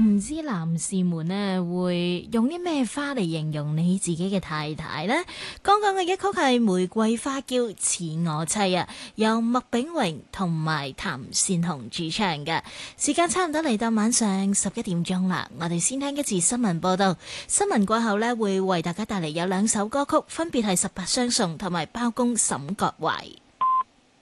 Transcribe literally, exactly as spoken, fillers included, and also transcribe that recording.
唔知男士們呢會用啲咩花嚟形容你自己嘅太太呢？剛剛嘅一曲係玫瑰花嬌似我妻啊，由麥炳榮同埋譚善紅主唱嘅。時間差唔多嚟到晚上十一點鐘啦，我哋先聽一次新聞報道。新聞過後呢，會為大家帶嚟有兩首歌曲，分別係十八相送同埋包公沈國懷。